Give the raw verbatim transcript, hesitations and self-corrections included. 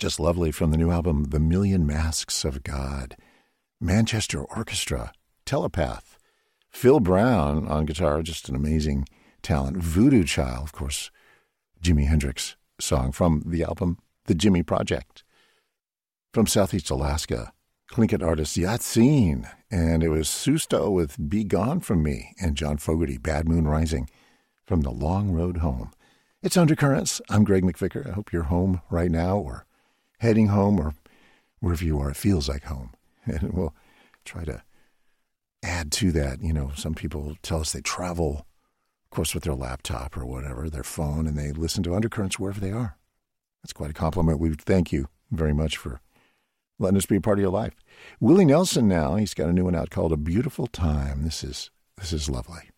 Just lovely from the new album, The Million Masks of God. Manchester Orchestra, Telepath. Phil Brown on guitar, just an amazing talent. Voodoo Child, of course, Jimi Hendrix song from the album, The Jimmy Project. From Southeast Alaska, Tlingit artist Yatseen, and it was Susto with Be Gone From Me, and John Fogerty, Bad Moon Rising, from The Long Road Home. It's Undercurrents. I'm Greg McVicker. I hope you're home right now, or heading home, or wherever you are. It feels like home. And we'll try to add to that. You know, some people tell us they travel, of course, with their laptop or whatever, their phone, and they listen to Undercurrents wherever they are. That's quite a compliment. We thank you very much for letting us be a part of your life. Willie Nelson now, he's got a new one out called A Beautiful Time. This is this is lovely.